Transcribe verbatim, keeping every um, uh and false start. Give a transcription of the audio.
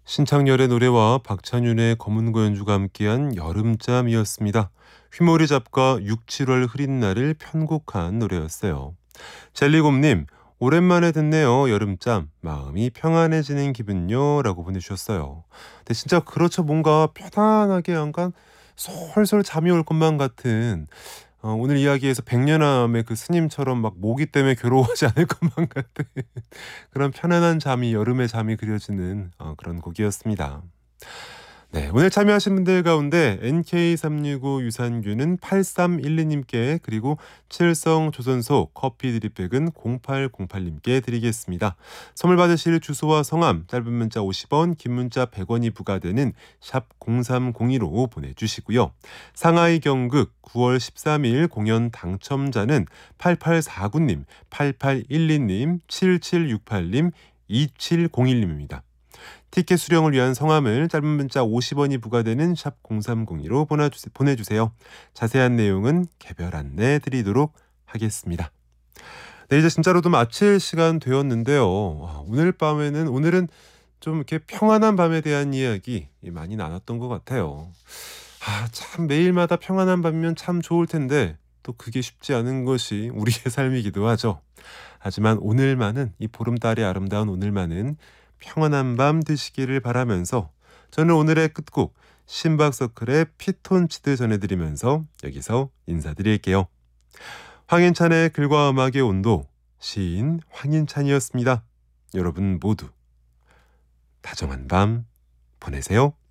신창렬의 노래와 박찬윤의 검은고 연주가 함께한 여름잠이었습니다. 휘모리 잡과 육, 칠월 흐린 날을 편곡한 노래였어요. 젤리곰님, 오랜만에 듣네요. 여름잠. 마음이 평안해지는 기분요. 라고 보내주셨어요. 근데 진짜 그렇죠. 뭔가 편안하게 약간 솔솔 잠이 올 것만 같은 어, 오늘 이야기에서 백년함의 그 스님처럼 막 모기 때문에 괴로워하지 않을 것만 같은 그런 편안한 잠이 여름의 잠이 그려지는 어, 그런 곡이었습니다. 네, 오늘 참여하신 분들 가운데 엔케이 삼육오 유산균은 팔삼일이님께 그리고 칠성 조선소 커피 드립백은 공팔공팔님께 드리겠습니다. 선물 받으실 주소와 성함 짧은 문자 오십 원 긴 문자 백 원이 부과되는 샵 공삼공이로 보내주시고요. 상하이 경극 구월 십삼일 공연 당첨자는 팔팔사구님, 팔팔일이님, 칠칠육팔님, 이칠공일님입니다. 티켓 수령을 위한 성함을 짧은 문자 오십 원이 부과되는 샵 공삼공이로 보내주세요. 자세한 내용은 개별 안내 드리도록 하겠습니다. 네, 이제 진짜로도 마칠 시간 되었는데요. 오늘 밤에는 오늘은 좀 이렇게 평안한 밤에 대한 이야기 많이 나눴던 것 같아요. 아, 참 매일마다 평안한 밤이면 참 좋을 텐데 또 그게 쉽지 않은 것이 우리의 삶이기도 하죠. 하지만 오늘만은 이 보름달의 아름다운 오늘만은 평안한 밤 되시기를 바라면서 저는 오늘의 끝곡 심박서클의 피톤치드 전해드리면서 여기서 인사드릴게요. 황인찬의 글과 음악의 온도 시인 황인찬이었습니다. 여러분 모두 다정한 밤 보내세요.